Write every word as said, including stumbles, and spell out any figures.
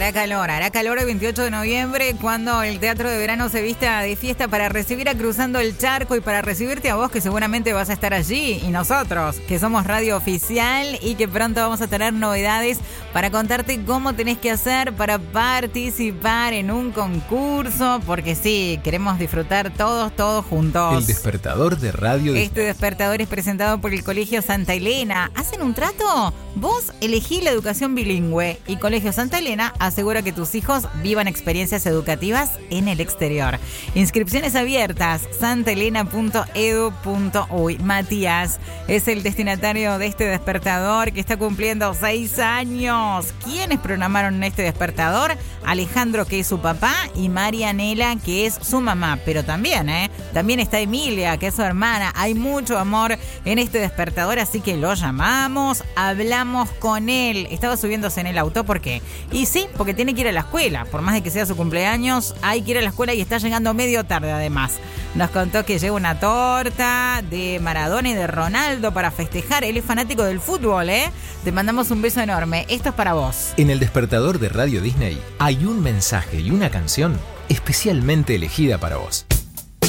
hará calor, hará calor el veintiocho de noviembre cuando el Teatro de Verano se vista de fiesta para recibir a Cruzando el Charco y para recibirte a vos que seguramente vas a estar allí y nosotros que somos Radio Oficial y que pronto vamos a tener novedades para contarte cómo tenés que hacer para participar en un concurso, porque sí, queremos disfrutar todos, todos juntos. El despertador de Radio Disney. Este despertador es presentado por el Colegio Santa Elena. ¿Hacen un trato? Vos elegí la educación bilingüe y Colegio Santa Elena asegura que tus hijos vivan experiencias educativas en el exterior. Inscripciones abiertas, santaelena punto edu punto uy. Matías es el destinatario de este despertador que está cumpliendo seis años. ¿Quiénes programaron este despertador? Alejandro, que es su papá, y Marianela, que es su mamá. Pero también, ¿eh? También está Emilia, que es su hermana. Hay mucho amor en este despertador, así que lo llamamos, hablamos con él. Estaba subiéndose en el auto, ¿por qué? Y sí, porque tiene que ir a la escuela. Por más de que sea su cumpleaños, hay que ir a la escuela y está llegando medio tarde además. Nos contó que lleva una torta de Maradona y de Ronaldo para festejar. Él es fanático del fútbol, ¿eh? Te mandamos un beso enorme. Esto es para vos. En el despertador de Radio Disney hay un mensaje y una canción especialmente elegida para vos.